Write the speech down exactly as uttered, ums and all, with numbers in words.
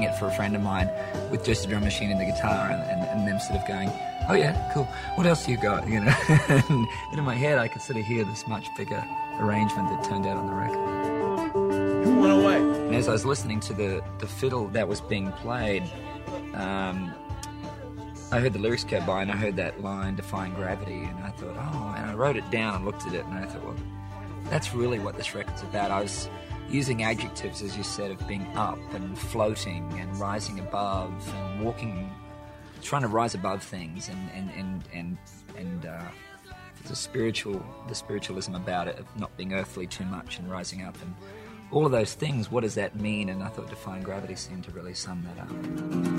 playing it for a friend of mine with just a drum machine and the guitar, and, and, and them sort of going, oh yeah, cool, what else do you got, you know? And in my head I could sort of hear this much bigger arrangement that turned out on the record. Who went away? And as I was listening to the, the fiddle that was being played, um, I heard the lyrics go by and I heard that line, defying gravity, and I thought, oh, and I wrote it down and looked at it and I thought, well, that's really what this record's about. I was using adjectives, as you said, of being up and floating and rising above and walking, trying to rise above things, and and and and, and uh, there's a spiritual, the spiritualism about it, of not being earthly too much and rising up, and all of those things. What does that mean? And I thought defying gravity seemed to really sum that up.